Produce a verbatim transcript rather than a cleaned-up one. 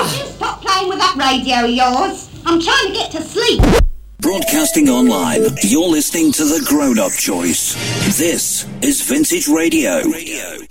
Could you stop playing with that radio of yours? I'm trying to get to sleep. Broadcasting online, you're listening to the grown-up choice. This is Vintage Radio. Radio.